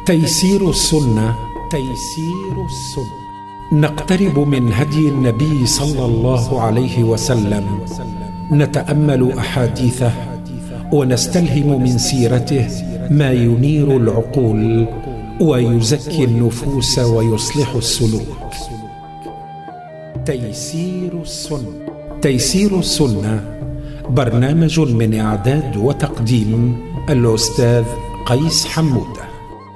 تيسير السنة. تيسير السنة. نقترب من هدي النبي صلى الله عليه وسلم، نتأمل أحاديثه ونستلهم من سيرته ما ينير العقول ويزكي النفوس ويصلح السلوك. تيسير السنة. تيسير السنة برنامج من إعداد وتقديم الأستاذ قيس حمودة.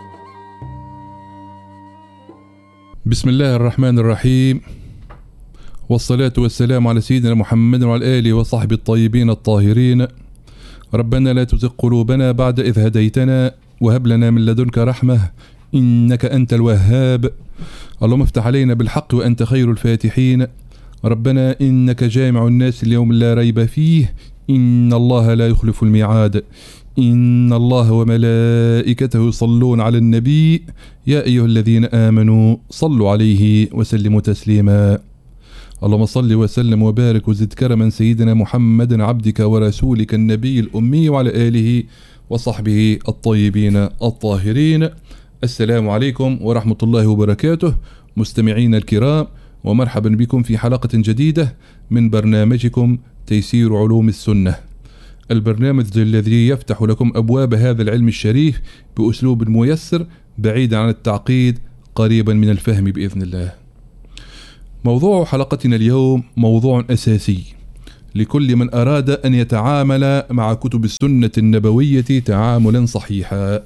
بسم الله الرحمن الرحيم، والصلاة والسلام على سيدنا محمد وعلى آله وصحبه الطيبين الطاهرين. ربنا لا تزغ قلوبنا بعد إذ هديتنا وهب لنا من لدنك رحمة إنك أنت الوهاب. اللهم افتح علينا بالحق وأنت خير الفاتحين. ربنا إنك جامع الناس اليوم لا ريب فيه، إن الله لا يخلف الميعاد. إن الله وملائكته يصلون على النبي يا أيها الذين آمنوا صلوا عليه وسلموا تسليما. اللهم صل وسلم وبارك وزد كرما سيدنا محمد عبدك ورسولك النبي الأمي وعلى آله وصحبه الطيبين الطاهرين. السلام عليكم ورحمة الله وبركاته مستمعين الكرام، ومرحبا بكم في حلقة جديدة من برنامجكم تيسير علوم السنة، البرنامج الذي يفتح لكم أبواب هذا العلم الشريف بأسلوب ميسر بعيدا عن التعقيد قريبا من الفهم بإذن الله. موضوع حلقتنا اليوم موضوع أساسي لكل من أراد أن يتعامل مع كتب السنة النبوية تعاملا صحيحا.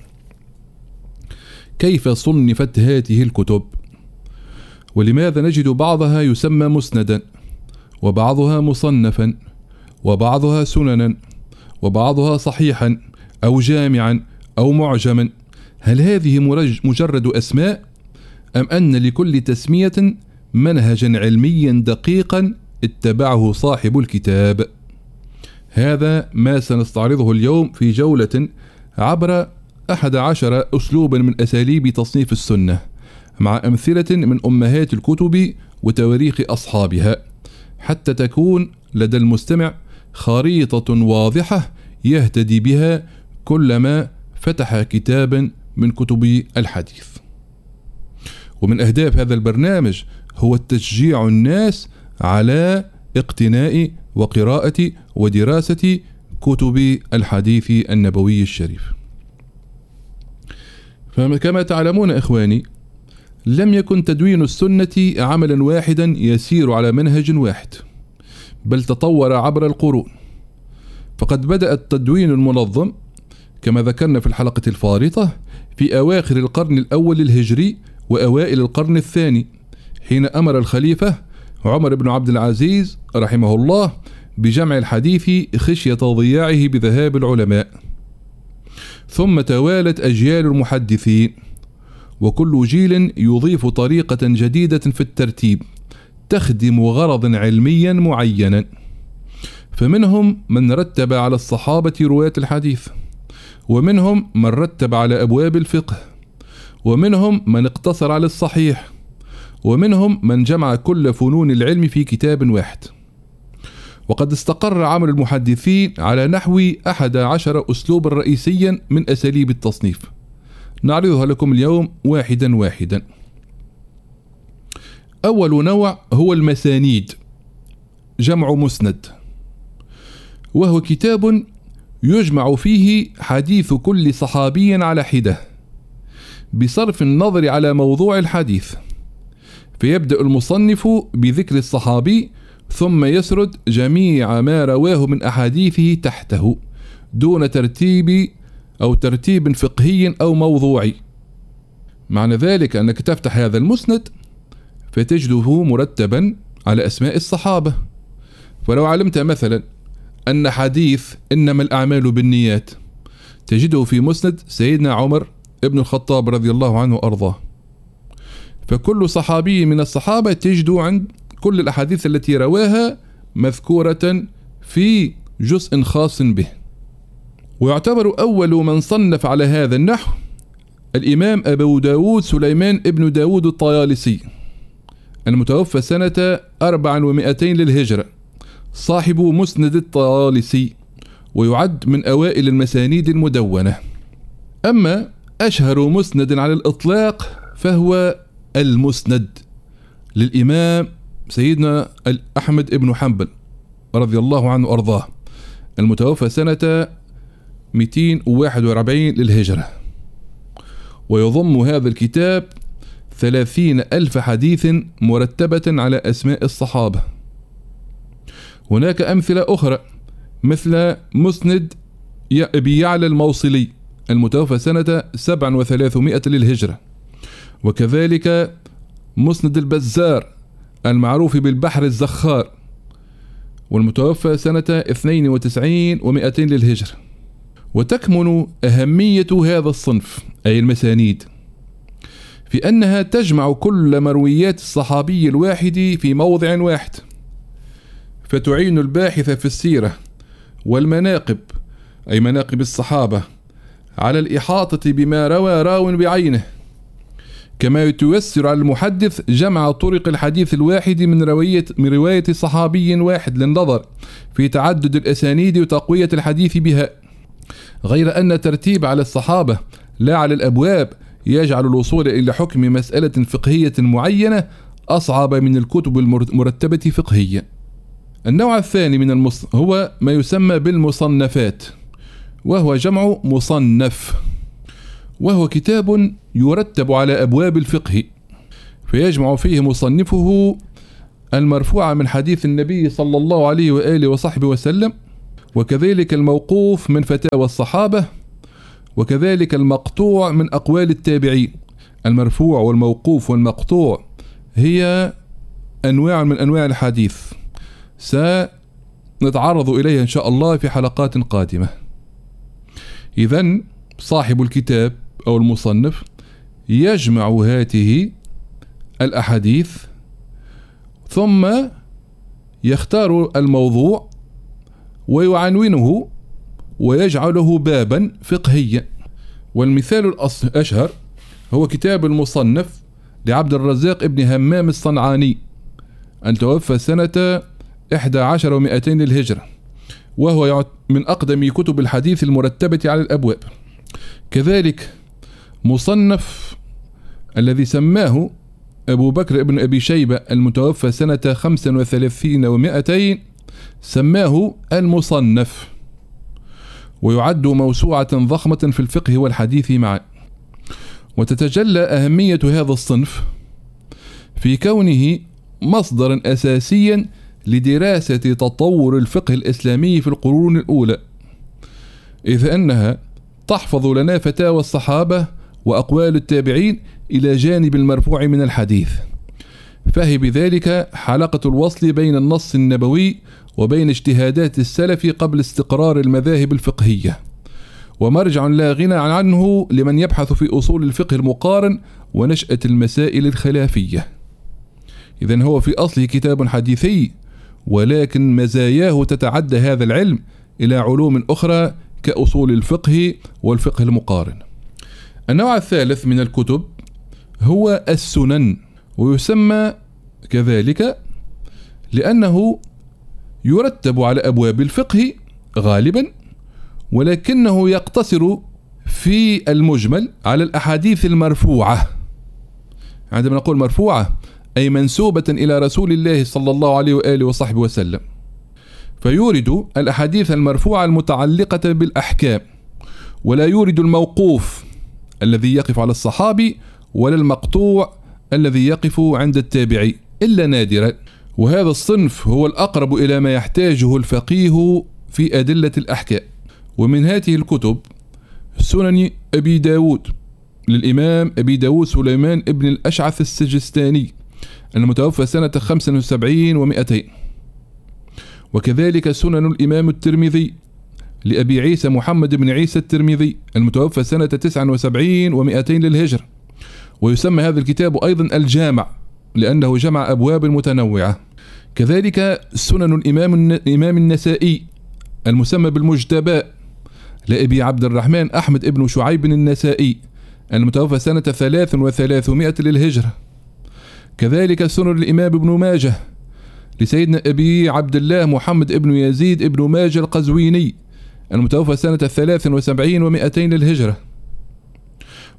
كيف صنفت هذه الكتب؟ ولماذا نجد بعضها يسمى مسندا، وبعضها مصنفا، وبعضها سننا، وبعضها صحيحا أو جامعا أو معجما؟ هل هذه مجرد أسماء، أم أن لكل تسمية منهجا علميا دقيقا اتبعه صاحب الكتاب؟ هذا ما سنستعرضه اليوم في جولة عبر 11 أسلوبا من أساليب تصنيف السنة، مع أمثلة من أمهات الكتب وتواريخ أصحابها، حتى تكون لدى المستمع خريطة واضحة يهتدي بها كلما فتح كتابا من كتب الحديث. ومن أهداف هذا البرنامج هو تشجيع الناس على اقتناء وقراءة ودراسة كتب الحديث النبوي الشريف. فكما تعلمون إخواني، لم يكن تدوين السنة عملا واحدا يسير على منهج واحد، بل تطور عبر القرون. فقد بدأ التدوين المنظم كما ذكرنا في الحلقة الفارطة في أواخر القرن الأول الهجري وأوائل القرن الثاني، حين أمر الخليفة عمر بن عبد العزيز رحمه الله بجمع الحديث خشية ضياعه بذهاب العلماء. ثم توالت أجيال المحدثين، وكل جيل يضيف طريقة جديدة في الترتيب تخدم غرضا علميا معينا. فمنهم من رتب على الصحابة رواة الحديث، ومنهم من رتب على أبواب الفقه، ومنهم من اقتصر على الصحيح، ومنهم من جمع كل فنون العلم في كتاب واحد. وقد استقر عمل المحدثين على نحو 11 أسلوبا رئيسيا من أساليب التصنيف، نعرضها لكم اليوم واحدا واحدا. أول نوع هو المسانيد، جمع مسند، وهو كتاب يجمع فيه حديث كل صحابي على حدة بصرف النظر على موضوع الحديث. فيبدأ المصنف بذكر الصحابي ثم يسرد جميع ما رواه من أحاديثه تحته دون ترتيب فقهي أو موضوعي. معنى ذلك أنك تفتح هذا المسند فتجده مرتبا على أسماء الصحابة. فلو علمت مثلا أن حديث إنما الأعمال بالنيات تجده في مسند سيدنا عمر ابن الخطاب رضي الله عنه وأرضاه، فكل صحابي من الصحابة تجده عند كل الأحاديث التي رواها مذكورة في جزء خاص به. ويعتبر أول من صنف على هذا النحو الإمام أبو داود سليمان ابن داود الطيالسي المتوفى سنة 400 للهجرة، صاحب مسند الطيالسي، ويعد من أوائل المسانيد المدونة. أما أشهر مسند على الإطلاق فهو المسند للإمام سيدنا أحمد بن حنبل رضي الله عنه وأرضاه، المتوفى سنة 241 للهجرة. ويضم هذا الكتاب 30,000 حديث مرتبة على أسماء الصحابة. هناك أمثلة أخرى مثل مسند أبي يعلى الموصلي المتوفى سنة 3700 للهجرة، وكذلك مسند البزار المعروف بالبحر الزخار والمتوفى سنة 92 و200 للهجرة. وتكمن أهمية هذا الصنف أي المسانيد في أنها تجمع كل مرويات الصحابي الواحد في موضع واحد، فتعين الباحث في السيرة والمناقب أي مناقب الصحابة على الإحاطة بما روى راو بعينه، كما تيسر على المحدث جمع طرق الحديث الواحد من رواية صحابي واحد للنظر في تعدد الأسانيد وتقوية الحديث بها. غير أن ترتيب على الصحابة لا على الأبواب يجعل الوصول إلى حكم مسألة فقهية معينة أصعب من الكتب المرتبة فقهيا. النوع الثاني من هو ما يسمى بالمصنفات، وهو جمع مصنف، وهو كتاب يرتب على أبواب الفقه، فيجمع فيه مصنفه المرفوع من حديث النبي صلى الله عليه وآله وصحبه وسلم، وكذلك الموقوف من فتاوى الصحابة، وكذلك المقطوع من أقوال التابعين. المرفوع والموقوف والمقطوع هي أنواع من أنواع الحديث سنتعرض إليها إن شاء الله في حلقات قادمة. إذن صاحب الكتاب أو المصنف يجمع هذه الأحاديث ثم يختار الموضوع ويعنونه ويجعله بابا فقهيا. والمثال الأشهر هو كتاب المصنف لعبد الرزاق ابن همام الصنعاني المتوفى سنة 11 و200 للهجرة، وهو من أقدم كتب الحديث المرتبة على الأبواب. كذلك مصنف الذي سماه أبو بكر ابن أبي شيبة المتوفى سنة 35 و200 سماه المصنف، ويعد موسوعة ضخمة في الفقه والحديث معا. وتتجلى أهمية هذا الصنف في كونه مصدرا أساسيا لدراسة تطور الفقه الإسلامي في القرون الأولى، إذ أنها تحفظ لنا فتاوى الصحابة وأقوال التابعين إلى جانب المرفوع من الحديث، فهي بذلك حلقة الوصل بين النص النبوي وبين اجتهادات السلف قبل استقرار المذاهب الفقهية، ومرجع لا غنى عنه لمن يبحث في أصول الفقه المقارن ونشأة المسائل الخلافية. إذن هو في أصله كتاب حديثي، ولكن مزاياه تتعدى هذا العلم إلى علوم أخرى كأصول الفقه والفقه المقارن. النوع الثالث من الكتب هو السنن، ويسمى كذلك لأنه يرتب على أبواب الفقه غالبا، ولكنه يقتصر في المجمل على الأحاديث المرفوعة. عندما نقول مرفوعة أي منسوبة إلى رسول الله صلى الله عليه وآله وصحبه وسلم، فيورد الأحاديث المرفوعة المتعلقة بالأحكام، ولا يورد الموقوف الذي يقف على الصحابي ولا المقطوع الذي يقف عند التابعي إلا نادرا. وهذا الصنف هو الأقرب إلى ما يحتاجه الفقيه في أدلة الأحكام. ومن هذه الكتب سنن أبي داود للإمام أبي داود سليمان ابن الأشعث السجستاني المتوفى سنة 75 و200، وكذلك سنن الإمام الترمذي لأبي عيسى محمد بن عيسى الترمذي المتوفى سنة 79 و200 للهجرة. ويسمى هذا الكتاب أيضا الجامع لأنه جمع أبواب متنوعة. كذلك سنن الإمام النسائي المسمى بالمجتبى لأبي عبد الرحمن أحمد ابن شعيب النسائي المتوفى سنة 3300 للهجرة. كذلك سنن الإمام ابن ماجه لسيدنا أبي عبد الله محمد ابن يزيد ابن ماجه القزويني المتوفى سنة 73 و200 للهجرة.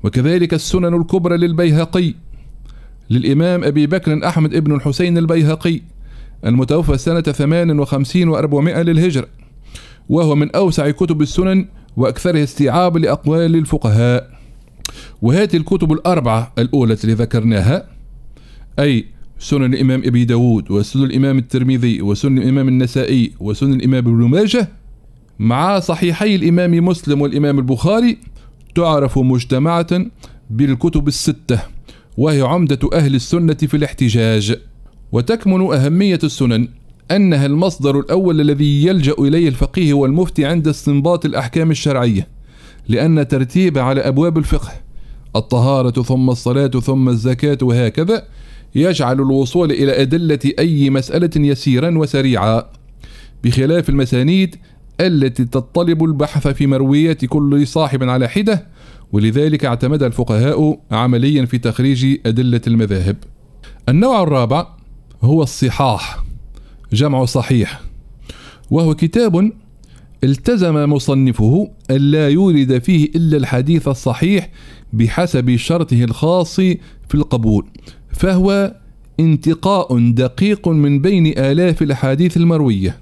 وكذلك السنن الكبرى للبيهقي للإمام أبي بكر أحمد ابن الحسين البيهقي المتوفى سنة 58 و400 للهجرة، وهو من أوسع كتب السنن وأكثرها استيعاب لأقوال الفقهاء. وهذه الكتب الأربعة الأولى اللي ذكرناها، أي سنن الإمام أبي داود وسنن الإمام الترمذي وسنن الإمام النسائي وسنن الإمام ابن ماجه، مع صحيحي الإمام مسلم والإمام البخاري، تعرف مجتمعة بالكتب الستة، وهي عمدة أهل السنة في الاحتجاج. وتكمن أهمية السنن أنها المصدر الأول الذي يلجأ إليه الفقيه والمفتي عند استنباط الأحكام الشرعية، لأن ترتيب على أبواب الفقه الطهارة ثم الصلاة ثم الزكاة وهكذا يجعل الوصول إلى أدلة أي مسألة يسيرا وسريعا، بخلاف المسانيد التي تطلب البحث في مرويات كل صاحب على حدة، ولذلك اعتمد الفقهاء عمليا في تخريج أدلة المذاهب. النوع الرابع هو الصحاح، جمع صحيح، وهو كتاب التزم مصنفه ألا يورد فيه إلا الحديث الصحيح بحسب شرطه الخاص في القبول، فهو انتقاء دقيق من بين آلاف الأحاديث المروية.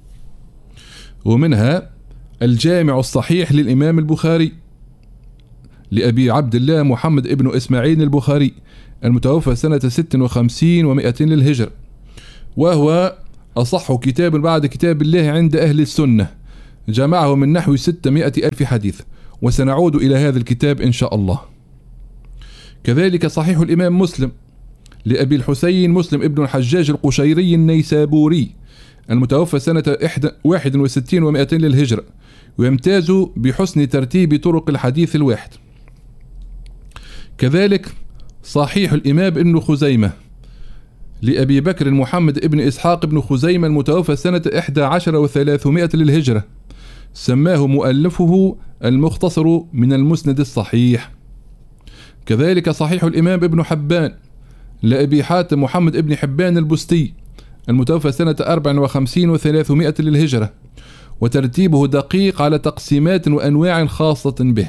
ومنها الجامع الصحيح للإمام البخاري لأبي عبد الله محمد ابن إسماعيل البخاري المتوفى سنة 56 و200 للهجرة، وهو أصح كتاب بعد كتاب الله عند أهل السنة، جمعه من نحو 600 ألف حديث، وسنعود إلى هذا الكتاب إن شاء الله. كذلك صحيح الإمام مسلم لأبي الحسين مسلم ابن الحجاج القشيري النيسابوري المتوفى سنة 61 و200 للهجرة، ويمتاز بحسن ترتيب طرق الحديث الواحد. كذلك صحيح الإمام ابن خزيمة لأبي بكر محمد ابن إسحاق ابن خزيمة المتوفى سنة 11 و300 للهجرة، سماه مؤلفه المختصر من المسند الصحيح. كذلك صحيح الإمام ابن حبان لأبي حاتم محمد ابن حبان البستي المتوفى سنة 54 و300 للهجرة، وترتيبه دقيق على تقسيمات وأنواع خاصة به.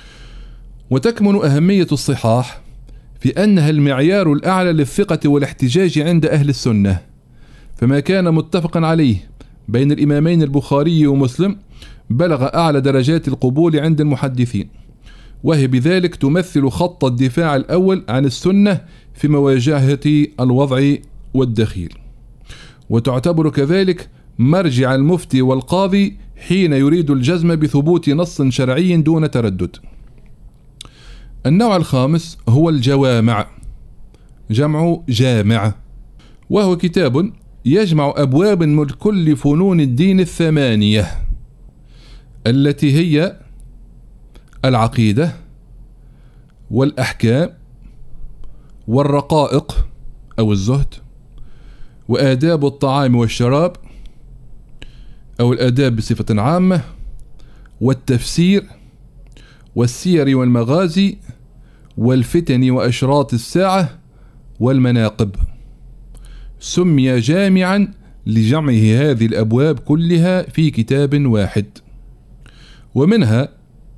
وتكمن أهمية الصحاح في أنها المعيار الأعلى للثقة والاحتجاج عند أهل السنة، فما كان متفقا عليه بين الإمامين البخاري ومسلم بلغ أعلى درجات القبول عند المحدثين، وهي بذلك تمثل خط الدفاع الأول عن السنة في مواجهة الوضع والدخيل، وتعتبر كذلك مرجع المفتي والقاضي حين يريد الجزم بثبوت نص شرعي دون تردد. النوع الخامس هو الجوامع، جمع جامع، وهو كتاب يجمع أبواب من كل فنون الدين الثمانية التي هي العقيدة والأحكام والرقائق أو الزهد وآداب الطعام والشراب أو الآداب بصفة عامة والتفسير والسير والمغازي والفتن وأشراط الساعة والمناقب. سمي جامعا لجمعه هذه الأبواب كلها في كتاب واحد. ومنها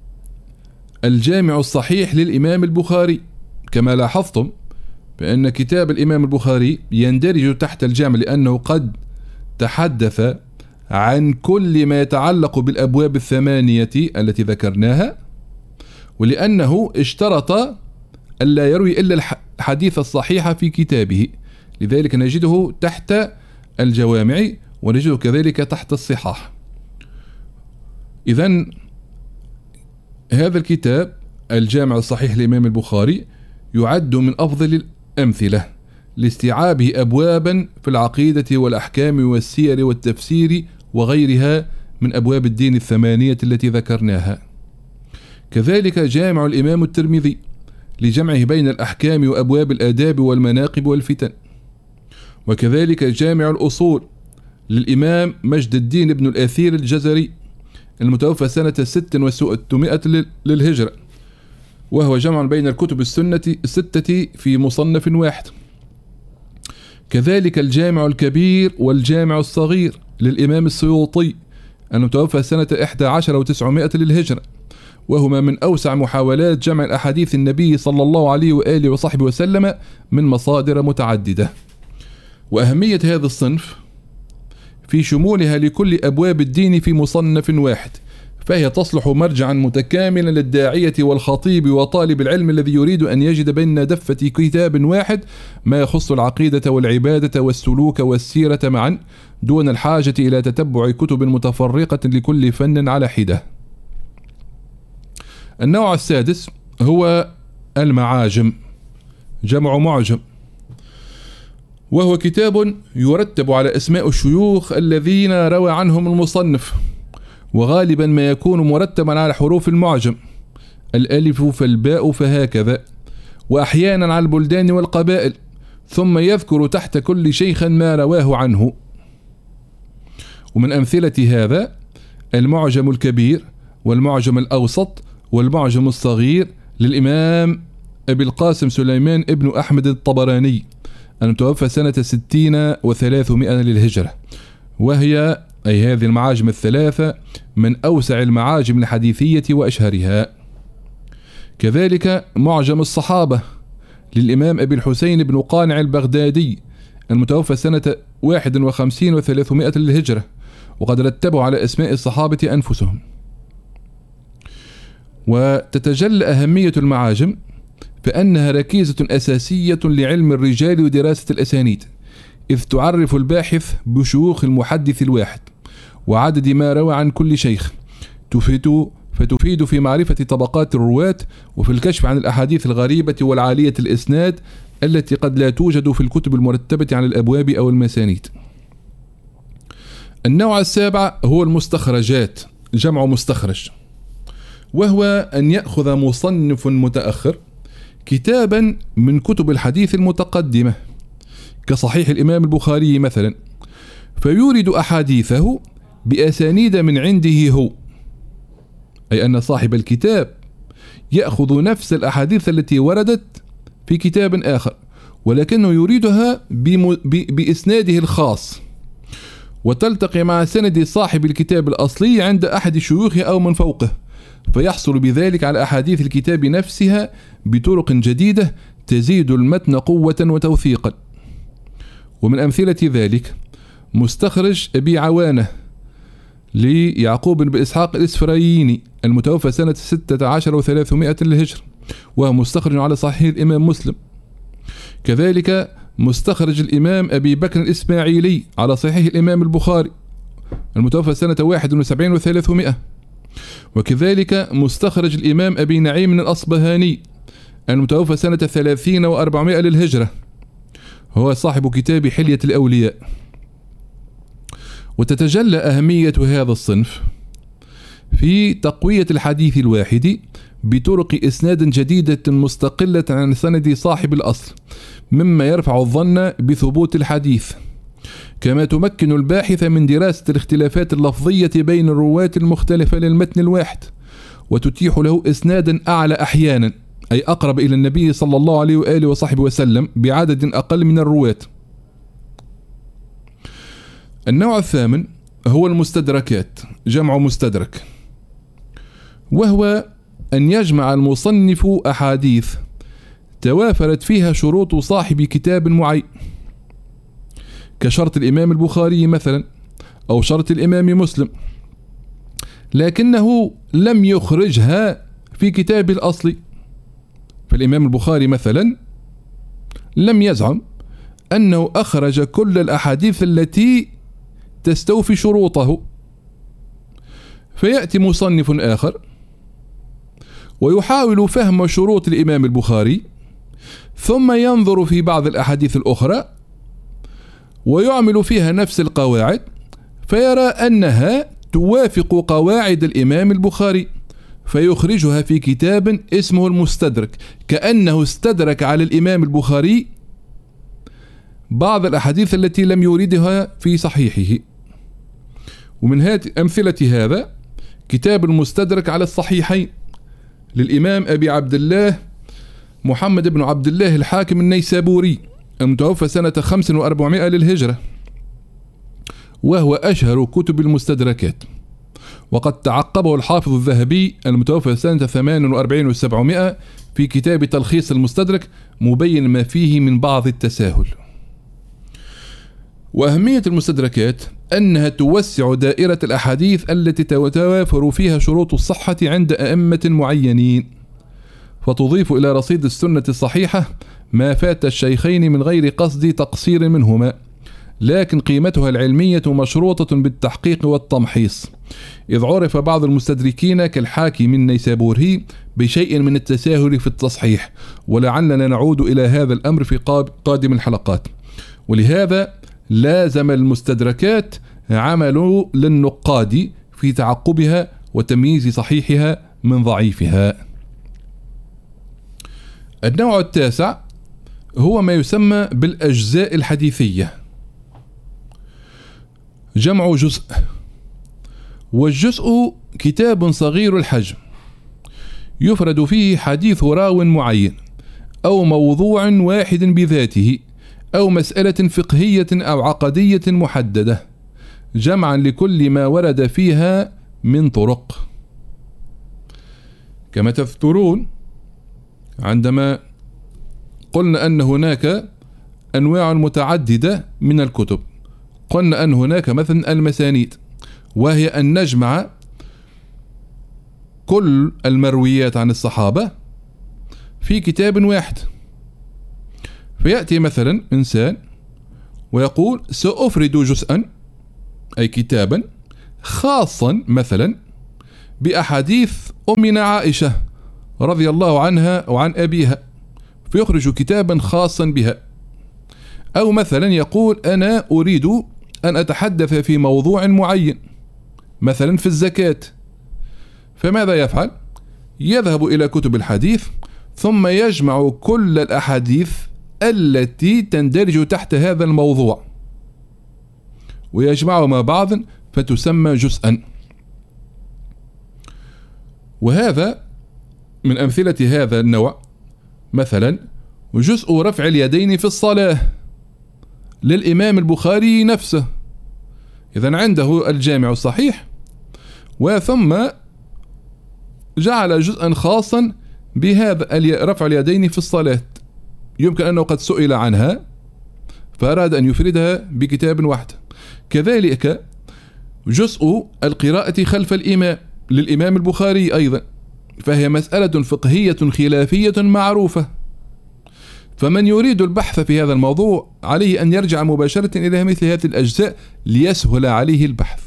الجامع الصحيح للإمام البخاري، كما لاحظتم بأن كتاب الإمام البخاري يندرج تحت الجامع لأنه قد تحدث عن كل ما يتعلق بالأبواب الثمانية التي ذكرناها، ولأنه اشترط ألا يروي إلا الحديث الصحيح في كتابه، لذلك نجده تحت الجوامع ونجده كذلك تحت الصحاح. إذن هذا الكتاب الجامع الصحيح للإمام البخاري يعد من أفضل الأمثلة لاستيعابه أبوابا في العقيدة والأحكام والسير والتفسير وغيرها من أبواب الدين الثمانية التي ذكرناها. كذلك جامع الإمام الترمذي لجمعه بين الأحكام وأبواب الآداب والمناقب والفتن. وكذلك جامع الأصول للإمام مجد الدين بن الأثير الجزري المتوفى سنة 600 للهجرة، وهو جمع بين الكتب الستة في مصنف واحد. كذلك الجامع الكبير والجامع الصغير للإمام السيوطي المتوفى سنة 11 و900 للهجرة، وهما من أوسع محاولات جمع الأحاديث النبي صلى الله عليه وآله وصحبه وسلم من مصادر متعددة. وأهمية هذا الصنف في شمولها لكل أبواب الدين في مصنف واحد، فهي تصلح مرجعا متكاملا للداعية والخطيب وطالب العلم الذي يريد أن يجد بين دفة كتاب واحد ما يخص العقيدة والعبادة والسلوك والسيرة معا، دون الحاجة إلى تتبع كتب متفرقة لكل فن على حدة. النوع السادس هو المعاجم، جمع معجم، وهو كتاب يرتب على أسماء الشيوخ الذين روى عنهم المصنف، وغالبا ما يكون مرتبا على حروف المعجم، الألف فالباء فهكذا، وأحيانا على البلدان والقبائل، ثم يذكر تحت كل شيخ ما رواه عنه. ومن أمثلة هذا المعجم الكبير والمعجم الأوسط والمعجم الصغير للإمام أبي القاسم سليمان ابن أحمد الطبراني المتوفى سنة 60 و300 للهجرة، وهي أي هذه المعاجم الثلاثة من أوسع المعاجم الحديثية وأشهرها. كذلك معجم الصحابة للإمام أبي الحسين بن قانع البغدادي المتوفى سنة 51 و300 للهجرة، وقد رتبوا على أسماء الصحابة أنفسهم. وتتجلى أهمية المعاجم فأنها ركيزة أساسية لعلم الرجال ودراسة الأسانيد، إذ تعرف الباحث بشيوخ المحدث الواحد وعدد ما روى عن كل شيخ، فتفيد في معرفة طبقات الرواة وفي الكشف عن الأحاديث الغريبة والعالية الإسناد التي قد لا توجد في الكتب المرتبة عن الأبواب أو المسانيد. النوع السابع هو المستخرجات، جمع مستخرج، وهو أن يأخذ مصنف متأخر كتابا من كتب الحديث المتقدمة كصحيح الإمام البخاري مثلا، فيورد أحاديثه بأسانيد من عنده هو، أي أن صاحب الكتاب يأخذ نفس الأحاديث التي وردت في كتاب آخر ولكنه يريدها بإسناده الخاص، وتلتقي مع سند صاحب الكتاب الأصلي عند أحد شيوخه أو من فوقه، فيحصل بذلك على أحاديث الكتاب نفسها بطرق جديدة تزيد المتن قوة وتوثيقا. ومن أمثلة ذلك مستخرج أبي عوانة ليعقوب بن إسحاق الإسفرايني المتوفى سنة 16 و300 للهجرة، وهو مستخرج على صحيح الإمام مسلم. كذلك مستخرج الإمام أبي بكر الإسماعيلي على صحيح الإمام البخاري المتوفى سنة 71 و300. وكذلك مستخرج الإمام أبي نعيم الأصبهاني المتوفى سنة 30 و400 للهجرة، هو صاحب كتاب حلية الأولياء. وتتجلى أهمية هذا الصنف في تقوية الحديث الواحد بطرق إسناد جديدة مستقلة عن سند صاحب الأصل، مما يرفع الظن بثبوت الحديث، كما تمكن الباحث من دراسة الاختلافات اللفظية بين الرواة المختلفة للمتن الواحد، وتتيح له إسنادا أعلى أحيانا، أي أقرب إلى النبي صلى الله عليه وآله وصحبه وسلم بعدد أقل من الرواة. النوع الثامن هو المستدركات، جمع مستدرك، وهو أن يجمع المصنف أحاديث توافرت فيها شروط صاحب كتاب معين، كشرط الإمام البخاري مثلا أو شرط الإمام مسلم، لكنه لم يخرجها في كتاب الأصل. فالإمام البخاري مثلا لم يزعم أنه أخرج كل الأحاديث التي تستوفي شروطه، فيأتي مصنف آخر ويحاول فهم شروط الإمام البخاري، ثم ينظر في بعض الأحاديث الأخرى ويعمل فيها نفس القواعد، فيرى أنها توافق قواعد الإمام البخاري، فيخرجها في كتاب اسمه المستدرك، كأنه استدرك على الإمام البخاري بعض الأحاديث التي لم يوردها في صحيحه. ومن أمثلة هذا كتاب المستدرك على الصحيحين للإمام أبي عبد الله محمد بن عبد الله الحاكم النيسابوري المتوفى سنة 45 للهجرة، وهو أشهر كتب المستدركات. وقد تعقبه الحافظ الذهبي المتوفى سنة 48 و700 في كتاب تلخيص المستدرك مبين ما فيه من بعض التساهل. وأهمية المستدركات أنها توسع دائرة الأحاديث التي تتوافر فيها شروط الصحة عند أئمة معينين، فتضيف إلى رصيد السنة الصحيحة ما فات الشيخين من غير قصد تقصير منهما، لكن قيمتها العلمية مشروطة بالتحقيق والتمحيص، إذ عرف بعض المستدركين كالحاكم النيسابوري بشيء من التساهل في التصحيح، ولعلنا نعود إلى هذا الأمر في قادم الحلقات. ولهذا لازم المستدركات عمل للنقاد في تعقبها وتمييز صحيحها من ضعيفها. النوع التاسع هو ما يسمى بالأجزاء الحديثية، جمع جزء، والجزء كتاب صغير الحجم يفرد فيه حديث راو معين أو موضوع واحد بذاته أو مسألة فقهية أو عقدية محددة، جمعا لكل ما ورد فيها من طرق. كما تذكرون عندما قلنا أن هناك أنواع متعددة من الكتب، قلنا أن هناك مثلا المسانيد، وهي أن نجمع كل المرويات عن الصحابة في كتاب واحد. فيأتي مثلا إنسان ويقول سأفرد جزءا أي كتابا خاصا مثلا بأحاديث أمنا عائشة رضي الله عنها وعن أبيها، فيخرج كتابا خاصا بها. أو مثلا يقول أنا أريد أن أتحدث في موضوع معين مثلا في الزكاة، فماذا يفعل؟ يذهب إلى كتب الحديث ثم يجمع كل الأحاديث التي تندرج تحت هذا الموضوع ويجمعها مع بعض فتسمى جزءا. وهذا من أمثلة هذا النوع مثلا جزء رفع اليدين في الصلاة للإمام البخاري نفسه، إذن عنده الجامع الصحيح وثم جعل جزءا خاصا بهذا رفع اليدين في الصلاة، يمكن أنه قد سئل عنها فأراد أن يفردها بكتاب واحد. كذلك جزء القراءة خلف الإمام للإمام البخاري أيضا، فهي مسألة فقهية خلافية معروفة، فمن يريد البحث في هذا الموضوع عليه أن يرجع مباشرة إلى مثل هذه الأجزاء ليسهل عليه البحث.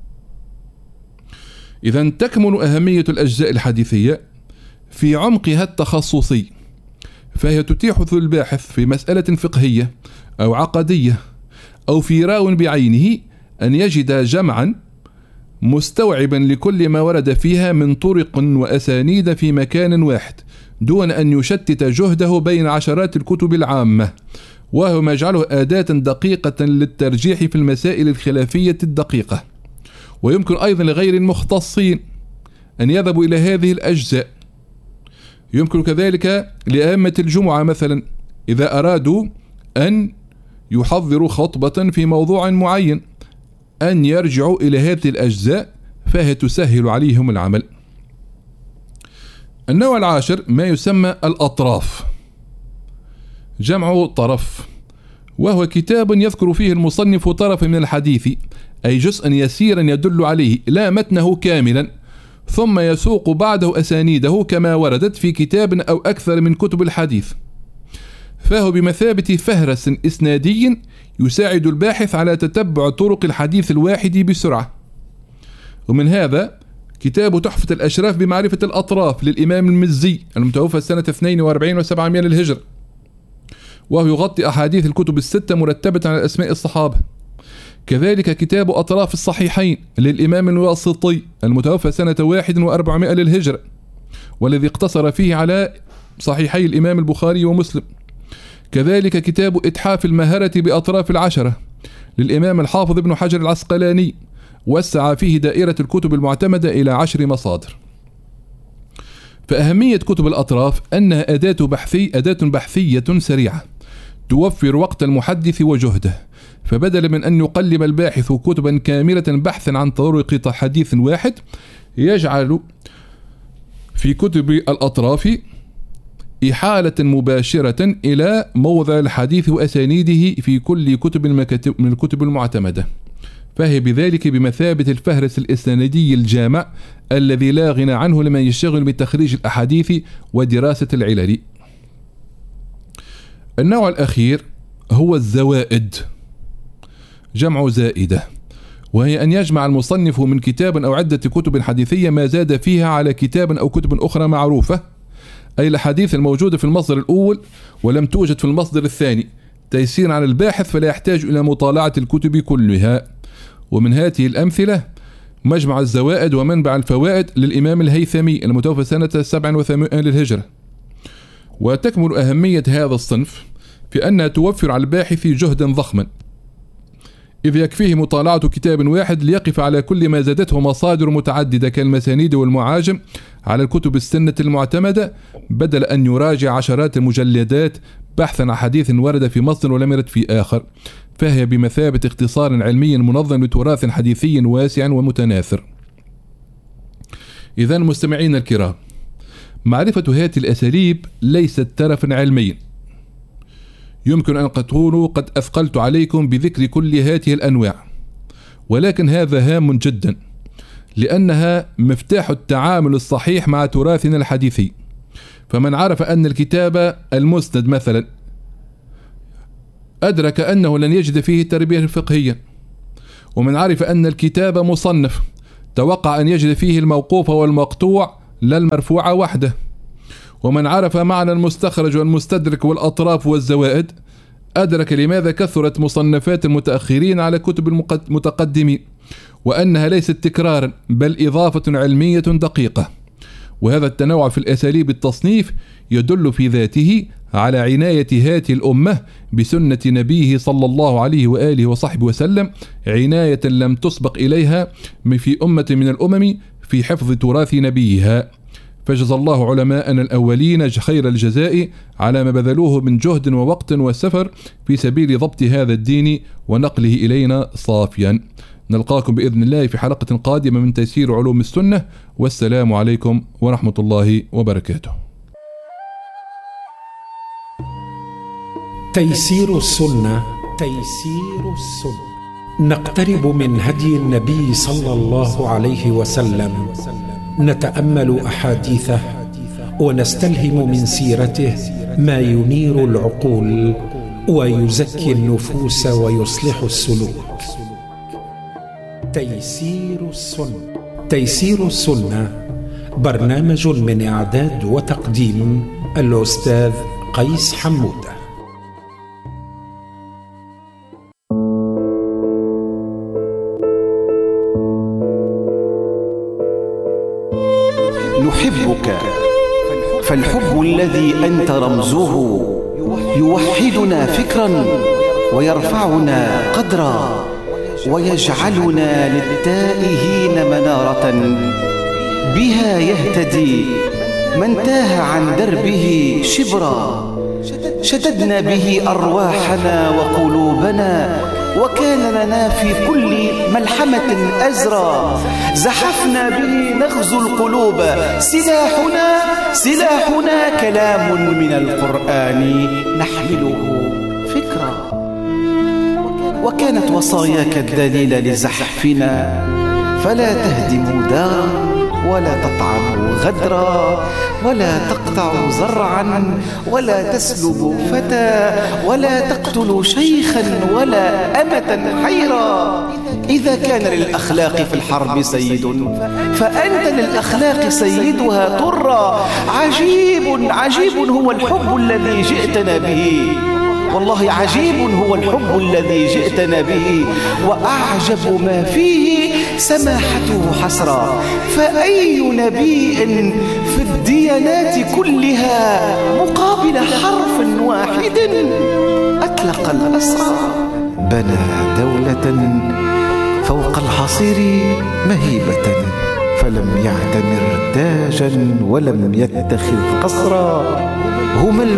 إذن تكمن أهمية الأجزاء الحديثية في عمقها التخصصي، فهي تتيح للباحث في مسألة فقهية أو عقدية أو في راو بعينه أن يجد جمعا مستوعبا لكل ما ورد فيها من طرق وأسانيد في مكان واحد، دون أن يشتت جهده بين عشرات الكتب العامة، وهو ما يجعله أداة دقيقة للترجيح في المسائل الخلافية الدقيقة. ويمكن أيضا لغير المختصين أن يذهبوا إلى هذه الأجزاء. يمكن كذلك لأئمة الجمعة مثلا إذا أرادوا أن يحضروا خطبة في موضوع معين أن يرجعوا إلى هذه الأجزاء، فهي تسهل عليهم العمل. النوع العاشر ما يسمى الأطراف، جمع طرف، وهو كتاب يذكر فيه المصنف طرف من الحديث أي جزءا يسيرا يدل عليه لا متنه كاملا، ثم يسوق بعده أسانيده كما وردت في كتاب أو أكثر من كتب الحديث، فهو بمثابة فهرس إسنادي يساعد الباحث على تتبع طرق الحديث الواحد بسرعة. ومن هذا كتاب تحفة الأشراف بمعرفة الأطراف للإمام المزي المتوفى سنة 42 و700 للهجرة، وهو يغطي أحاديث الكتب الستة مرتبة على أسماء الصحابة. كذلك كتاب أطراف الصحيحين للإمام الواسطي المتوفى سنة 41 للهجرة، والذي اقتصر فيه على صحيحي الإمام البخاري ومسلم. كذلك كتاب إتحاف المهرة بأطراف العشرة للإمام الحافظ ابن حجر العسقلاني، وسع فيه دائرة الكتب المعتمدة إلى 10 مصادر. فأهمية كتب الأطراف أنها أداة بحثية سريعة توفر وقت المحدث وجهده فبدلا من أن يقلب الباحث كتبا كاملة بحثا عن طرق حديث واحد، يجعل في كتب الأطراف إحالة مباشرة إلى موضع الحديث وأسانيده في كل كتب من الكتب المعتمدة، فهي بذلك بمثابة الفهرس الإسنادي الجامع الذي لا غنى عنه لمن يشتغل بتخريج الأحاديث ودراسة العلل. النوع الأخير هو الزوائد، جمع زائدة، وهي أن يجمع المصنف من كتاب أو عدة كتب حديثية ما زاد فيها على كتاب أو كتب أخرى معروفة، أي الأحاديث الموجودة في المصدر الأول ولم توجد في المصدر الثاني، تيسير على الباحث فلا يحتاج إلى مطالعة الكتب كلها. ومن هذه الأمثلة مجمع الزوائد ومنبع الفوائد للإمام الهيثمي المتوفى سنة 87 للهجرة. وتكمن أهمية هذا الصنف في أنها توفر على الباحث جهدا ضخما، إذ يكفيه مطالعة كتاب واحد ليقف على كل ما زادته مصادر متعددة كالمسانيد والمعاجم على الكتب السنة المعتمدة، بدل أن يراجع عشرات المجلدات بحثا عن حديث ورد في مصدر ولم يرد في آخر، فهي بمثابة اختصار علمي منظم لتراث حديثي واسع ومتناثر. إذن مستمعين الكرام، معرفة هذه الأساليب ليست ترفا علميا، يمكن أن تكونوا قد أثقلت عليكم بذكر كل هذه الأنواع، ولكن هذا هام جدا لأنها مفتاح التعامل الصحيح مع تراثنا الحديثي. فمن عرف أن الكتاب المسند مثلا أدرك أنه لن يجد فيه تربية فقهية، ومن عرف أن الكتاب مصنف توقع أن يجد فيه الموقوف والمقطوع لا المرفوع وحده، ومن عرف معنى المستخرج والمستدرك والأطراف والزوائد أدرك لماذا كثرت مصنفات المتأخرين على كتب المتقدمين، وأنها ليست تكرارا بل إضافة علمية دقيقة. وهذا التنوع في الأساليب التصنيف يدل في ذاته على عناية هذه الأمة بسنة نبيه صلى الله عليه وآله وصحبه وسلم، عناية لم تسبق إليها في أمة من الأمم في حفظ تراث نبيها. فجزى الله علماءنا الأولين خير الجزاء على ما بذلوه من جهد ووقت وسفر في سبيل ضبط هذا الدين ونقله إلينا صافيا. نلقاكم بإذن الله في حلقة قادمة من تيسير علوم السنة، والسلام عليكم ورحمة الله وبركاته. تيسير السنة، تيسير السنة. نقترب من هدي النبي صلى الله عليه وسلم، نتأمل أحاديثه ونستلهم من سيرته ما ينير العقول ويزكي النفوس ويصلح السلوك. تيسير السنة. تيسير السنة برنامج من إعداد وتقديم الأستاذ قيس حمودة. نحبك فالحب الذي أنت رمزه يوحدنا فكرا ويرفعنا قدرا ويجعلنا للتائهين منارة بها يهتدي من تاه عن دربه شبرا. شددنا به أرواحنا وقلوبنا وكان لنا في كل ملحمة أزرا. زحفنا به نغزو القلوب، سلاحنا كلام من القرآن نحمله فكرا. وكانت وصاياك الدليل لزحفنا، فلا تهدموا دارا ولا تطعنوا غدرا ولا تقطعوا زرعا ولا تسلبوا فتى ولا تقتلوا شيخا ولا أمة حيرا. إذا كان للأخلاق في الحرب سيد فأنت للأخلاق سيدها طرا. عجيب هو الحب الذي جئتنا به، والله عجيب هو الحب الذي جئتنا به، وأعجب ما فيه سماحته حسرا. فأي نبي في الديانات كلها مقابل حرف واحد أطلق الأسرى. بنى دولة فوق الحصير مهيبة، فلم يعتمر تاجا ولم يتخذ قصرا. هما